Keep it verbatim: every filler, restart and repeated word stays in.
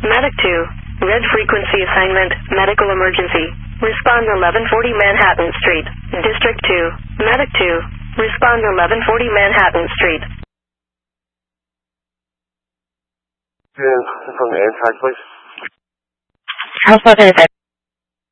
Medic two. Red frequency assignment, medical emergency. Respond eleven forty Manhattan Street. District two. Medic two. Respond eleven forty Manhattan Street. Yeah, from the Amtrak, please. Alpha Verified